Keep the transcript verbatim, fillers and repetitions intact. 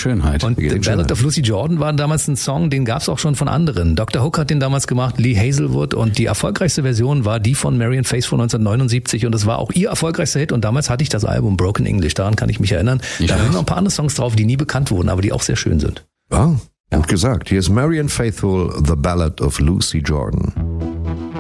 Schönheit. Und The Ballad Schönheit. of Lucy Jordan war damals ein Song, den gab es auch schon von anderen. Doktor Hook hat den damals gemacht, Lee Hazelwood, und die erfolgreichste Version war die von Marianne Faithfull neunzehnhundertneunundsiebzig, und das war auch ihr erfolgreichster Hit, und damals hatte ich das Album Broken English, daran kann ich mich erinnern. Ich da auch. sind noch ein paar andere Songs drauf, die nie bekannt wurden, aber die auch sehr schön sind. Ja, gut gesagt. Hier ist Marianne Faithfull, The Ballad of Lucy Jordan.